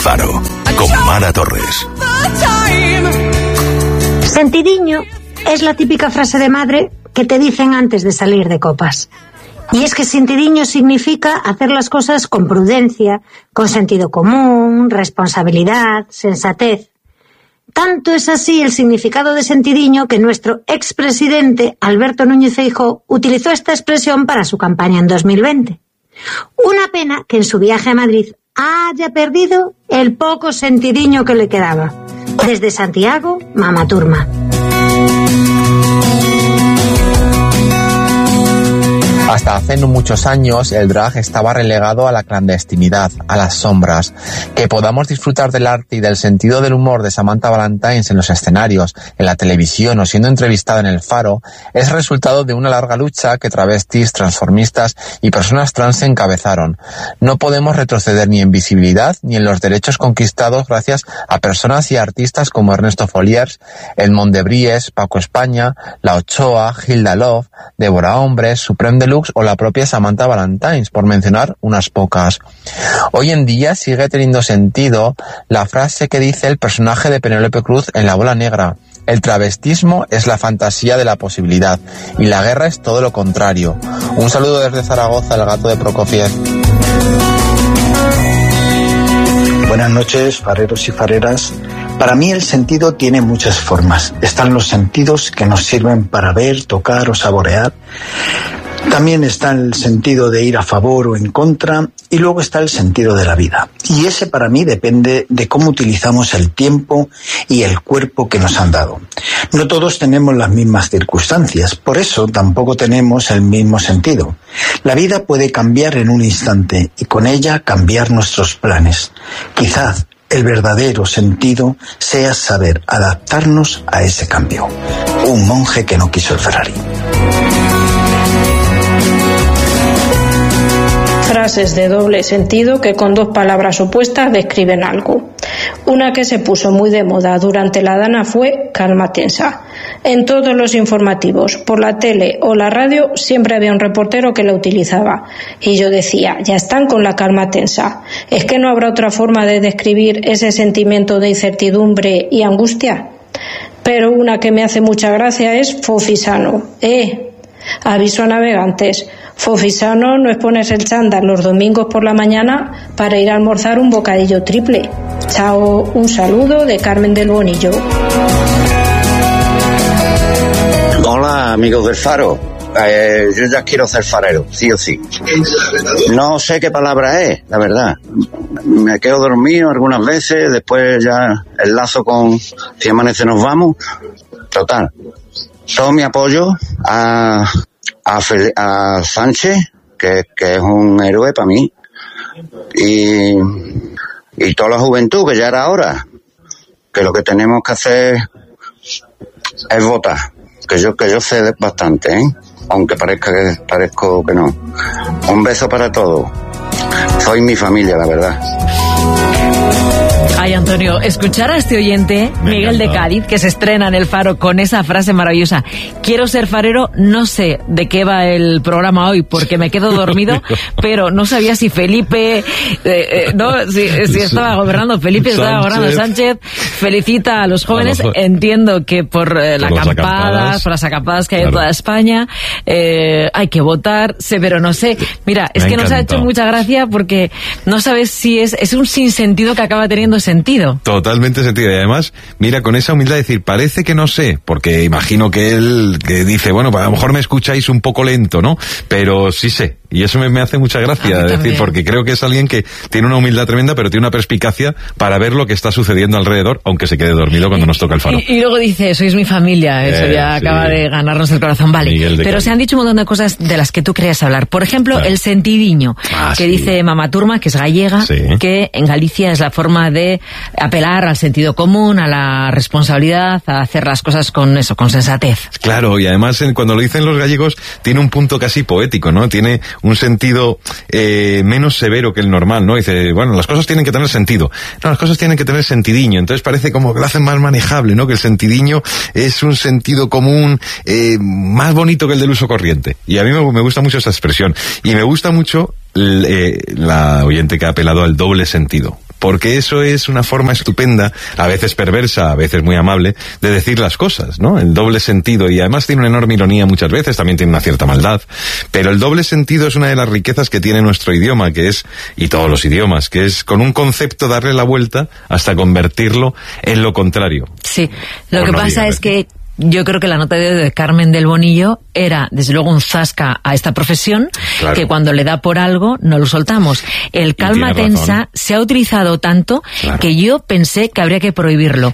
Faro, con Mara Torres. Sentidiño es la típica frase de madre que te dicen antes de salir de copas. Y es que sentidiño significa hacer las cosas con prudencia, con sentido común, responsabilidad, sensatez. Tanto es así el significado de sentidiño que nuestro expresidente Alberto Núñez Feijóo utilizó esta expresión para su campaña en 2020. Una pena que en su viaje a Madrid haya perdido el poco sentidiño que le quedaba. Desde Santiago, Mama Turma. Hasta hace no muchos años el drag estaba relegado a la clandestinidad, a las sombras. Que podamos disfrutar del arte y del sentido del humor de Samantha Valentines en los escenarios, en la televisión o siendo entrevistada en El Faro, es resultado de una larga lucha que travestis, transformistas y personas trans encabezaron. No podemos retroceder ni en visibilidad ni en los derechos conquistados gracias a personas y artistas como Ernesto Folliers, Edmond de Bries, Paco España, La Ochoa, Hilda Love, Débora Hombres, Supreme Deluxe o la propia Samantha Valentines, por mencionar unas pocas. Hoy en día sigue teniendo sentido la frase que dice el personaje de Penélope Cruz en La Bola Negra: el travestismo es la fantasía de la posibilidad y la guerra es todo lo contrario. Un saludo desde Zaragoza, el gato de Prokofiev. Buenas noches, fareros y fareras. Para mí el sentido tiene muchas formas. Están los sentidos que nos sirven para ver, tocar o saborear. También está el sentido de ir a favor o en contra, y luego está el sentido de la vida. Y ese para mí depende de cómo utilizamos el tiempo y el cuerpo que nos han dado. No todos tenemos las mismas circunstancias, por eso tampoco tenemos el mismo sentido. La vida puede cambiar en un instante y con ella cambiar nuestros planes. Quizás el verdadero sentido sea saber adaptarnos a ese cambio. Un monje que no quiso el Ferrari. Frases de doble sentido que con dos palabras opuestas describen algo. Una que se puso muy de moda durante la Dana fue calma tensa. En todos los informativos, por la tele o la radio, siempre había un reportero que la utilizaba. Y yo decía, ya están con la calma tensa. ¿Es que no habrá otra forma de describir ese sentimiento de incertidumbre y angustia? Pero una que me hace mucha gracia es fofisano. Aviso a navegantes. Fofisano no es ponerse el chándal los domingos por la mañana para ir a almorzar un bocadillo triple. Chao, un saludo de Carmen del Bonillo. Hola, amigos del Faro. Yo ya quiero ser farero, sí o sí. No sé qué palabra es, la verdad. Me quedo dormido algunas veces, después ya enlazo con Si amanece nos vamos. Total. Todo mi apoyo a Sánchez, que es un héroe para mí, y toda la juventud, que ya era hora, que lo que tenemos que hacer es votar, que yo sé bastante, aunque parezco que no. Un beso para todos. Soy mi familia, la verdad. Ay, Antonio, escuchar a este oyente, Miguel de Cádiz, que se estrena en El Faro con esa frase maravillosa: quiero ser farero. No sé de qué va el programa hoy porque me quedo dormido, pero no sabía si Felipe, si estaba gobernando Felipe, estaba gobernando Sánchez. Felicita a los jóvenes. Entiendo que por las acampadas que hay en toda España, hay que votar, pero no sé. Mira, es que nos ha hecho mucha gracia porque no sabes si es un sinsentido que acaba teniendo sentido. Totalmente sentido. Y además, mira, con esa humildad de decir, parece que no sé, porque imagino que él que dice, bueno, pues a lo mejor me escucháis un poco lento, ¿no? Pero sí sé. Y eso me hace mucha gracia decir, porque creo que es alguien que tiene una humildad tremenda, pero tiene una perspicacia para ver lo que está sucediendo alrededor, aunque se quede dormido cuando nos toca el Faro. Y luego dice, sois mi familia, eso ya acaba de ganarnos el corazón. Vale, pero se han dicho un montón de cosas de las que tú querías hablar. Por ejemplo, el sentidiño, que dice Mama Turma, que es gallega, que en Galicia es la forma de apelar al sentido común, a la responsabilidad, a hacer las cosas con eso, con sensatez. Claro, y además cuando lo dicen los gallegos tiene un punto casi poético, ¿no? Tiene un sentido menos severo que el normal, ¿no? Dice, bueno, las cosas tienen que tener sentido. No, las cosas tienen que tener sentidiño. Entonces parece como que lo hacen más manejable, ¿no? Que el sentidiño es un sentido común más bonito que el del uso corriente. Y a mí me gusta mucho esa expresión. Y me gusta mucho la oyente que ha apelado al doble sentido. porque eso es una forma estupenda, a veces perversa, a veces muy amable, de decir las cosas, ¿no? El doble sentido, y además tiene una enorme ironía muchas veces, también tiene una cierta maldad, pero el doble sentido es una de las riquezas que tiene nuestro idioma, que es, y todos los idiomas, que es con un concepto darle la vuelta hasta convertirlo en lo contrario. Sí, lo que pasa es que yo creo que la nota de Carmen del Bonillo era, desde luego, un zasca a esta profesión, claro, que cuando le da por algo no lo soltamos. El calma tensa se ha utilizado tanto, claro, que yo pensé que habría que prohibirlo.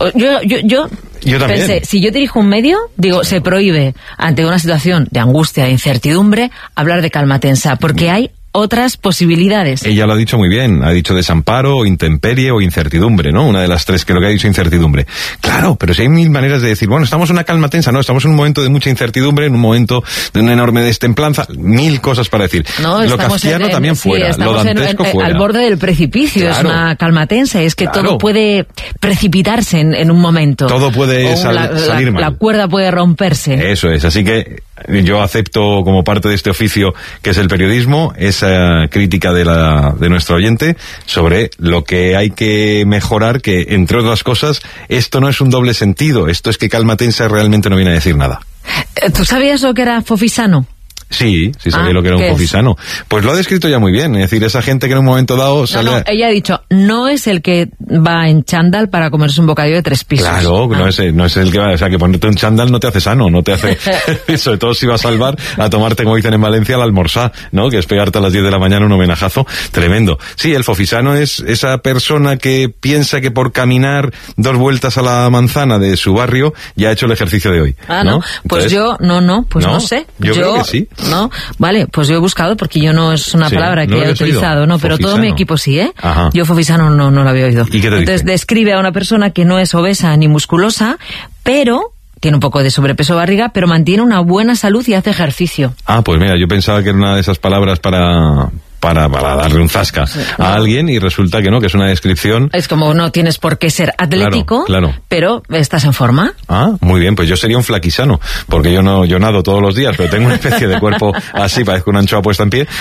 Yo pensé, si yo dirijo un medio, digo, se prohíbe ante una situación de angustia e incertidumbre hablar de calma tensa, porque hay otras posibilidades. Ella lo ha dicho muy bien, ha dicho desamparo, o intemperie o incertidumbre, ¿no? Una de las tres, creo que ha dicho incertidumbre. Claro, pero si hay mil maneras de decir, bueno, estamos en una calma tensa, no, estamos en un momento de mucha incertidumbre, en un momento de una enorme destemplanza, mil cosas para decir. No, lo kafkiano también fuera, lo dantesco fuera. Al borde del precipicio, claro, es una calma tensa, es que claro, todo puede precipitarse en un momento. Todo puede salir mal. La cuerda puede romperse. Eso es, así que yo acepto como parte de este oficio que es el periodismo esa crítica de nuestro oyente sobre lo que hay que mejorar, que entre otras cosas esto no es un doble sentido, esto es que calma tensa realmente no viene a decir nada. ¿Tú sabías lo que era fofisano? Sí sabía lo que era un fofisano. Pues lo ha descrito ya muy bien, es decir, esa gente que en un momento dado sale... No, ella ha dicho, no es el que va en chándal para comerse un bocadillo de 3 pisos. Claro, no es el que va, o sea, que ponerte un chándal no te hace sano, no te hace... sobre todo si vas al bar a tomarte, como dicen en Valencia, el almorzá, ¿no? Que es pegarte a las 10 de la mañana un homenajazo tremendo. Sí, el fofisano es esa persona que piensa que por caminar 2 vueltas a la manzana de su barrio ya ha hecho el ejercicio de hoy. ¿no? Pues entonces, yo, no sé. Yo creo que sí. No, vale, pues yo he buscado porque yo no es una palabra que he utilizado, no, pero todo mi equipo sí, ¿eh? Ajá. Yo fofisano no lo había oído. ¿Y qué te dice? Entonces describe a una persona que no es obesa ni musculosa, pero tiene un poco de sobrepeso barriga, pero mantiene una buena salud y hace ejercicio. Ah, pues mira, yo pensaba que era una de esas palabras para darle un zasca a alguien, y resulta que no, que es una descripción. Es como, no tienes por qué ser atlético, claro. Pero estás en forma. Ah, muy bien, pues yo sería un flaquisano, porque yo nado todos los días, pero tengo una especie de cuerpo así, parezco una anchoa puesta en pie.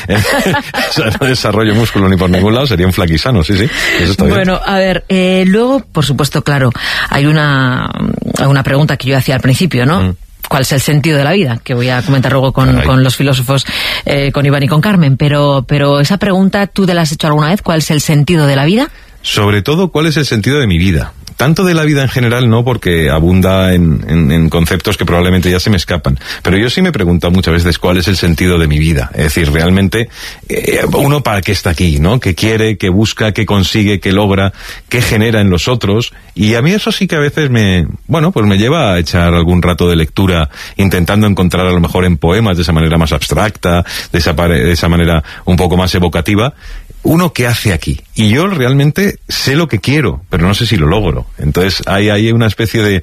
O sea, no desarrollo músculo ni por ningún lado, sería un flaquisano, sí, eso está bien. Bueno, a ver, luego, por supuesto, claro, hay una pregunta que yo hacía al principio, ¿no? ¿Cuál es el sentido de la vida? Que voy a comentar luego con los filósofos, con Iván y con Carmen. Pero esa pregunta, ¿tú te la has hecho alguna vez? ¿Cuál es el sentido de la vida? Sobre todo, ¿cuál es el sentido de mi vida? Tanto de la vida en general no, porque abunda en conceptos que probablemente ya se me escapan. Pero yo sí me he preguntado muchas veces cuál es el sentido de mi vida. Es decir, realmente, uno para qué está aquí, ¿no? ¿Qué quiere, qué busca, qué consigue, qué logra, qué genera en los otros? Y a mí eso sí que a veces me lleva a echar algún rato de lectura, intentando encontrar a lo mejor en poemas de esa manera más abstracta, de esa manera un poco más evocativa, uno qué hace aquí. Y yo realmente sé lo que quiero, pero no sé si lo logro. Entonces hay una especie de,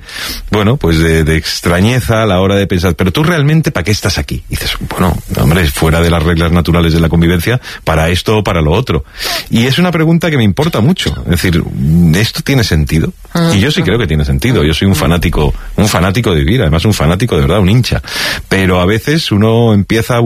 de extrañeza a la hora de pensar, pero tú realmente ¿para qué estás aquí? Y dices, hombre, fuera de las reglas naturales de la convivencia, para esto o para lo otro. Y es una pregunta que me importa mucho. Es decir, ¿esto tiene sentido? Y yo sí creo que tiene sentido. Yo soy un fanático de vivir, además un fanático de verdad, un hincha. Pero a veces uno empieza a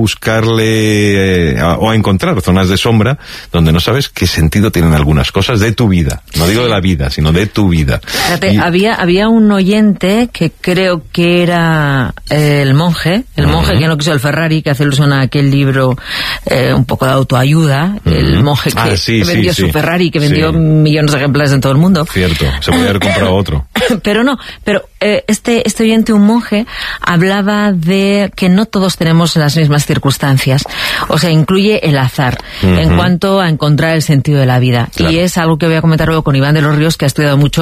buscarle o a encontrar zonas de sombra donde no sabes qué sentido tienen algunas cosas de tu vida. No digo de la vida, sino de tu vida. Fíjate, había un oyente que creo que era el monje que no quiso el Ferrari, que hace alusión a aquel libro un poco de autoayuda, el monje que vendió su Ferrari, que vendió millones de ejemplares en todo el mundo. Cierto, se podría haber comprado otro. Pero este oyente, un monje, hablaba de que no todos tenemos las mismas circunstancias. O sea, incluye el azar en cuanto a encontrar el sentido de la vida. Claro. Y es algo que voy a comentar luego con Iván de los Ríos, que ha estudiado mucho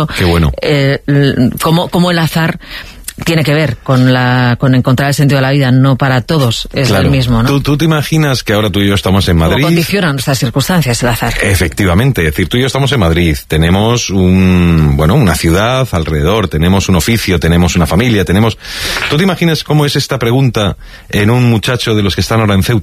cómo el azar tiene que ver con encontrar el sentido de la vida. No para todos es el mismo, ¿no? ¿Tú te imaginas que ahora tú y yo estamos en Madrid? ¿Cómo condiciona nuestras circunstancias el azar? Efectivamente, es decir, tú y yo estamos en Madrid, tenemos una ciudad alrededor, tenemos un oficio, tenemos una familia, ¿Tú te imaginas cómo es esta pregunta en un muchacho de los que están ahora en Ceuta?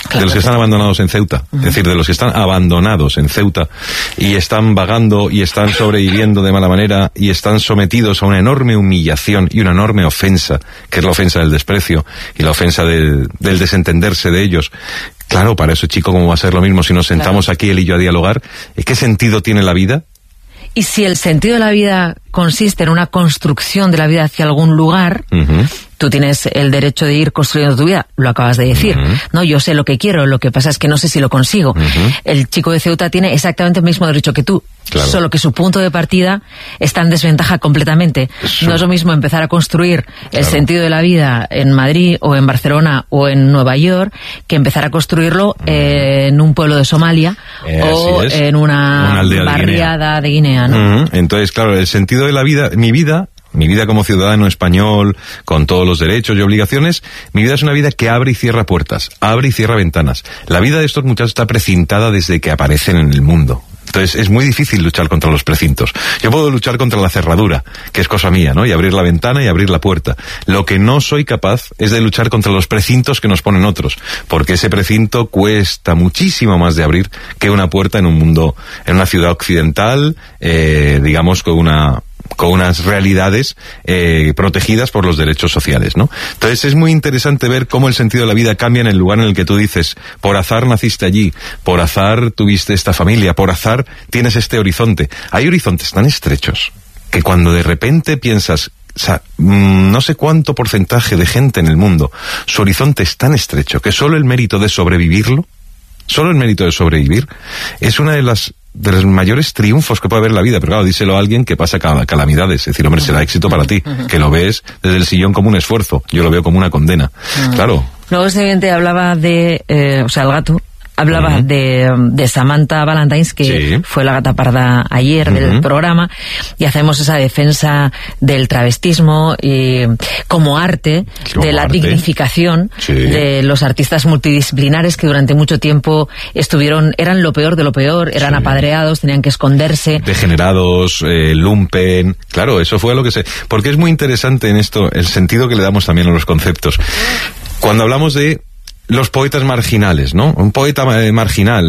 de los que están abandonados en Ceuta, es decir, de los que están abandonados en Ceuta y están vagando y están sobreviviendo de mala manera y están sometidos a una enorme humillación y una enorme ofensa, que es la ofensa del desprecio y la ofensa del desentenderse de ellos. Claro, para eso, chico, ¿cómo va a ser lo mismo si nos sentamos aquí él y yo a dialogar? ¿Qué sentido tiene la vida? Y si el sentido de la vida consiste en una construcción de la vida hacia algún lugar, tú tienes el derecho de ir construyendo tu vida, lo acabas de decir. No, yo sé lo que quiero, lo que pasa es que no sé si lo consigo. El chico de Ceuta tiene exactamente el mismo derecho que tú, solo que su punto de partida está en desventaja completamente. No es lo mismo empezar a construir el sentido de la vida en Madrid o en Barcelona o en Nueva York que empezar a construirlo en un pueblo de Somalia o en una barriada de Guinea, ¿no? Entonces, claro, el sentido de la vida, mi vida como ciudadano español, con todos los derechos y obligaciones, mi vida es una vida que abre y cierra puertas, abre y cierra ventanas. La vida de estos muchachos está precintada desde que aparecen en el mundo. Entonces es muy difícil luchar contra los precintos. Yo puedo luchar contra la cerradura, que es cosa mía, ¿no? Y abrir la ventana y abrir la puerta. Lo que no soy capaz es de luchar contra los precintos que nos ponen otros, porque ese precinto cuesta muchísimo más de abrir que una puerta en un mundo, en una ciudad occidental, digamos, con unas realidades protegidas por los derechos sociales, ¿no? Entonces es muy interesante ver cómo el sentido de la vida cambia en el lugar en el que tú dices, por azar naciste allí, por azar tuviste esta familia, por azar tienes este horizonte. Hay horizontes tan estrechos que cuando de repente piensas, o sea, no sé cuánto porcentaje de gente en el mundo, su horizonte es tan estrecho que solo el mérito de sobrevivirlo, es una de los mayores triunfos que puede haber en la vida. Pero claro, díselo a alguien que pasa calamidades. Es decir, hombre, será éxito para ti, que lo ves desde el sillón como un esfuerzo. Yo lo veo como una condena. Claro. Luego este oyente hablaba de, el gato, hablaba de Samantha Valentines, que fue la gata parda ayer del programa, y hacemos esa defensa del travestismo como arte, de la dignificación de los artistas multidisciplinares que durante mucho tiempo eran lo peor de lo peor, eran apadreados, tenían que esconderse. Degenerados, lumpen. Claro, eso fue lo que se... Porque es muy interesante en esto el sentido que le damos también a los conceptos. Cuando hablamos de los poetas marginales, ¿no? Un poeta marginal,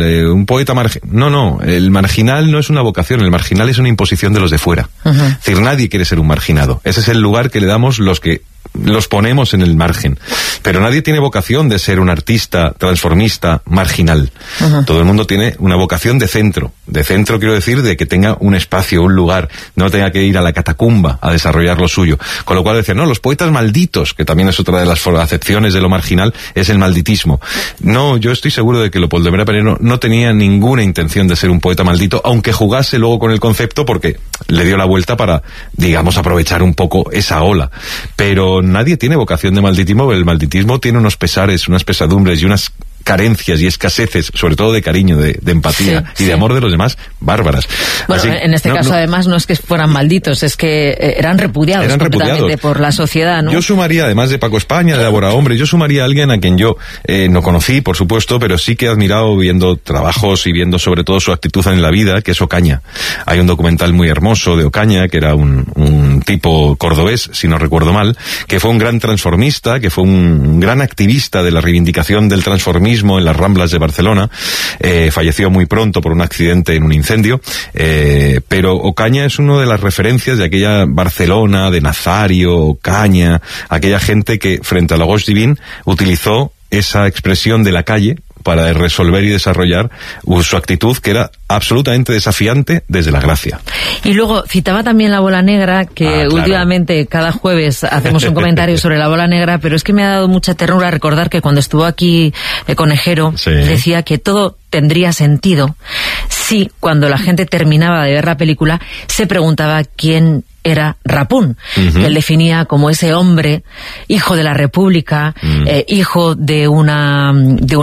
No, el marginal no es una vocación, el marginal es una imposición de los de fuera. Es decir, nadie quiere ser un marginado. Ese es el lugar que le damos los que los ponemos en el margen. Pero nadie tiene vocación de ser un artista transformista marginal. Todo el mundo tiene una vocación de centro. De centro quiero decir de que tenga un espacio, un lugar, no tenga que ir a la catacumba a desarrollar lo suyo. Con lo cual decían, no, los poetas malditos, que también es otra de las acepciones de lo marginal, es el malditismo. No, yo estoy seguro de que Leopoldo de Mera Penero no tenía ninguna intención de ser un poeta maldito, aunque jugase luego con el concepto porque le dio la vuelta para, digamos, aprovechar un poco esa ola. Pero nadie tiene vocación de malditismo, el malditismo tiene unos pesares, unas pesadumbres y unas carencias y escaseces, sobre todo de cariño, de empatía y de amor de los demás, bárbaras. Bueno, así, en este caso además no es que fueran malditos, es que eran repudiados completamente por la sociedad, ¿no? Yo sumaría, además de Paco España, de Débora Hombre, yo sumaría a alguien a quien yo no conocí, por supuesto, pero sí que he admirado viendo trabajos y viendo sobre todo su actitud en la vida, que es Ocaña. Hay un documental muy hermoso de Ocaña, que era un tipo cordobés, si no recuerdo mal, que fue un gran transformista, que fue un gran activista de la reivindicación del transformismo en las Ramblas de Barcelona. Falleció muy pronto por un accidente en un incendio, pero Ocaña es una de las referencias de aquella Barcelona, de Nazario, Ocaña, aquella gente que frente a la Gauche Divine utilizó esa expresión de la calle para resolver y desarrollar su actitud, que era absolutamente desafiante desde la gracia. Y luego citaba también la bola negra, que últimamente cada jueves hacemos un comentario sobre la bola negra, pero es que me ha dado mucha ternura recordar que cuando estuvo aquí Conejero decía que todo tendría sentido si cuando la gente terminaba de ver la película se preguntaba quién era Rapún, que él definía como ese hombre, hijo de la República, hijo de una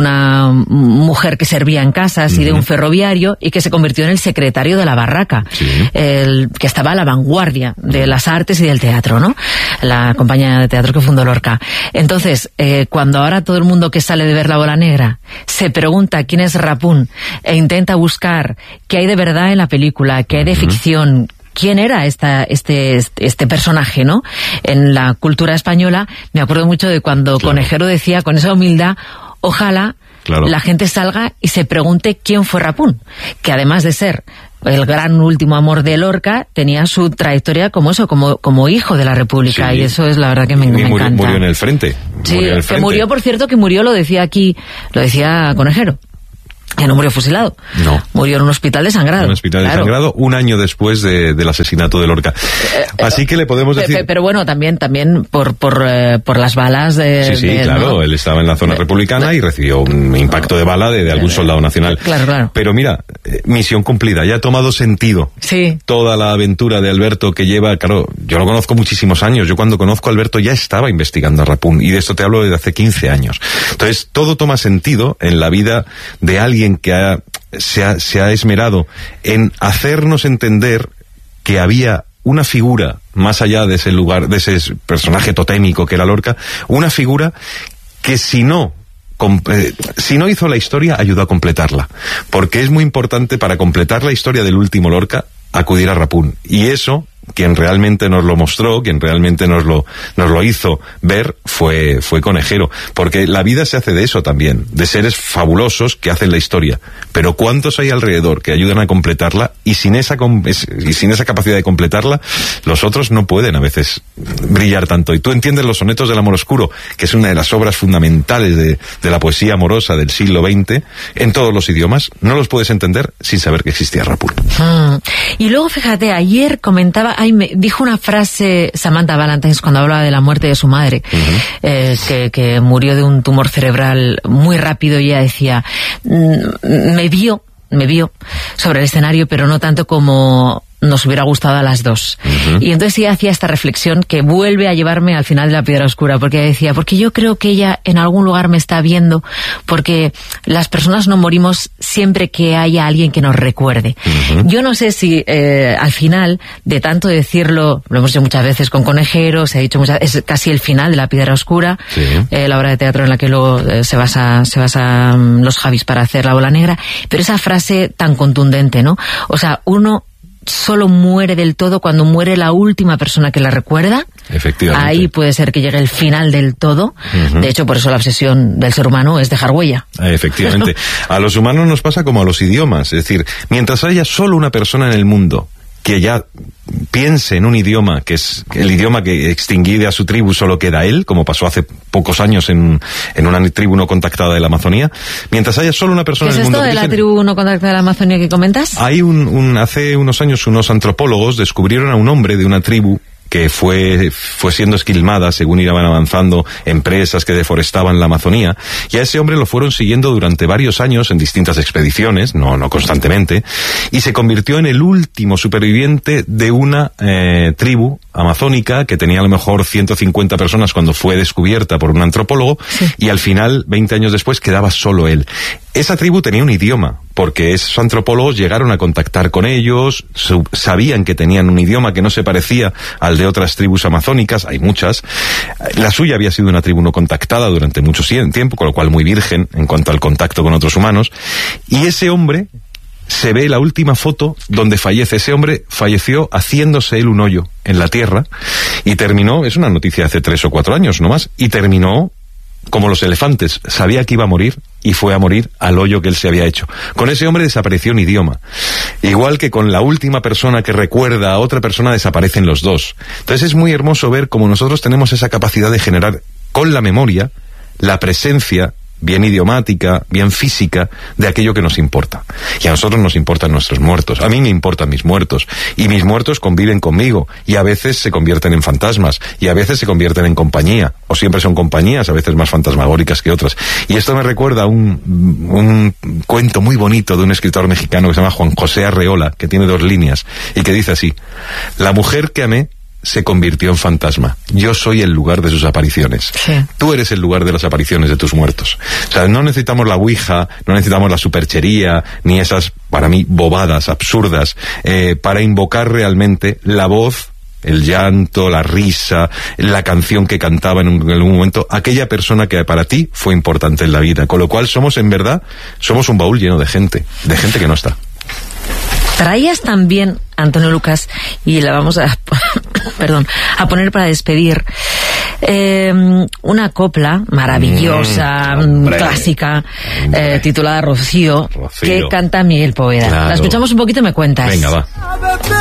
mujer que servía en casas y de un ferroviario, y que se convirtió en el secretario de la Barraca, que estaba a la vanguardia de las artes y del teatro, ¿no? La compañía de teatro que fundó Lorca. Entonces, cuando ahora todo el mundo que sale de ver la bola negra se pregunta quién es Rapún e intenta buscar qué hay de verdad en la película, qué hay de ficción, quién era este personaje, ¿no? En la cultura española, me acuerdo mucho de cuando Conejero decía con esa humildad, ojalá claro, la gente salga y se pregunte quién fue Rapún, que además de ser el gran último amor de Lorca, tenía su trayectoria como eso, como hijo de la República, y eso es la verdad que me encanta. Murió en el frente. Sí, que murió, por cierto, lo decía Conejero. Que no murió fusilado. No. Murió en un hospital de sangrado. En un hospital de sangrado, un año después del asesinato de Lorca. Así que le podemos decir... Pero bueno, también por las balas de... Sí, claro, ¿no? Él estaba en la zona republicana y recibió un impacto de bala de algún soldado nacional. Claro. Pero mira, misión cumplida, ya ha tomado sentido. Sí. Toda la aventura de Alberto que lleva, claro, yo lo conozco muchísimos años. Yo cuando conozco a Alberto ya estaba investigando a Rapún, y de esto te hablo desde hace 15 años. Entonces, todo toma sentido en la vida de alguien que se ha esmerado en hacernos entender que había una figura más allá de ese lugar, de ese personaje totémico que era Lorca, una figura que si no hizo la historia, ayudó a completarla, porque es muy importante para completar la historia del último Lorca acudir a Rapún, y eso quien realmente nos lo mostró, quien realmente nos lo hizo ver fue Conejero, porque la vida se hace de eso también, de seres fabulosos que hacen la historia, pero ¿cuántos hay alrededor que ayudan a completarla? Y sin esa capacidad de completarla, los otros no pueden a veces brillar tanto. Y tú entiendes los sonetos del amor oscuro, que es una de las obras fundamentales de la poesía amorosa del siglo XX, en todos los idiomas, no los puedes entender sin saber que existía Rapún. Y luego, fíjate, ayer comentaba, me dijo una frase Samantha Valentines cuando hablaba de la muerte de su madre, que murió de un tumor cerebral muy rápido, y ella decía, me vio sobre el escenario, pero no tanto como nos hubiera gustado a las dos. Y entonces ella hacía esta reflexión que vuelve a llevarme al final de La Piedra Oscura, porque decía, porque yo creo que ella en algún lugar me está viendo, porque las personas no morimos siempre que haya alguien que nos recuerde. Yo no sé si al final, de tanto decirlo, lo hemos dicho muchas veces con Conejero, se ha dicho muchas veces, es casi el final de La Piedra Oscura, la obra de teatro en la que luego se basa los Javis para hacer La Bola Negra, pero esa frase tan contundente, ¿no? O sea, uno solo muere del todo cuando muere la última persona que la recuerda. Efectivamente. Ahí puede ser que llegue el final del todo. De hecho, por eso la obsesión del ser humano es dejar huella. Efectivamente. A los humanos nos pasa como a los idiomas. Es decir, mientras haya solo una persona en el mundo que ya piense en un idioma, que es el idioma que extinguí a su tribu, solo queda él, como pasó hace pocos años en una tribu no contactada de la Amazonía. Mientras haya solo una persona en el mundo... ¿Qué es esto de la tribu no contactada de la Amazonía que comentas? Hay hace unos años unos antropólogos descubrieron a un hombre de una tribu que fue siendo esquilmada según iban avanzando empresas que deforestaban la Amazonía, y a ese hombre lo fueron siguiendo durante varios años en distintas expediciones, no constantemente, y se convirtió en el último superviviente de una tribu amazónica que tenía a lo mejor 150 personas cuando fue descubierta por un antropólogo, y al final, 20 años después, quedaba solo él. Esa tribu tenía un idioma, porque esos antropólogos llegaron a contactar con ellos, sabían que tenían un idioma que no se parecía al de otras tribus amazónicas, hay muchas. La suya había sido una tribu no contactada durante mucho tiempo, con lo cual muy virgen en cuanto al contacto con otros humanos, y ese hombre... Se ve la última foto donde fallece. Ese hombre falleció haciéndose él un hoyo en la tierra y terminó, es una noticia hace 3 o 4 años nomás, y terminó como los elefantes. Sabía que iba a morir y fue a morir al hoyo que él se había hecho. Con ese hombre desapareció un idioma. Igual que con la última persona que recuerda a otra persona desaparecen los dos. Entonces es muy hermoso ver cómo nosotros tenemos esa capacidad de generar con la memoria la presencia bien idiomática, bien física, de aquello que nos importa. Y a nosotros nos importan nuestros muertos. A mí me importan mis muertos. Y mis muertos conviven conmigo. Y a veces se convierten en fantasmas. Y a veces se convierten en compañía. O siempre son compañías, a veces más fantasmagóricas que otras. Y esto me recuerda un cuento muy bonito de un escritor mexicano que se llama Juan José Arreola, que tiene 2 líneas, y que dice así: la mujer que amé se convirtió en fantasma. Yo soy el lugar de sus apariciones. Sí. Tú eres el lugar de las apariciones de tus muertos. O sea, no necesitamos la ouija, no necesitamos la superchería, ni esas, para mí, bobadas absurdas, para invocar realmente la voz, el llanto, la risa, la canción que cantaba en algún momento, aquella persona que para ti fue importante en la vida. Con lo cual somos, en verdad, somos un baúl lleno de gente que no está. Traías también, Antonio Lucas, y la vamos a poner para despedir, una copla maravillosa, clásica, titulada Rocío, que canta Miguel Poveda. Claro. La escuchamos un poquito y me cuentas. Venga, va.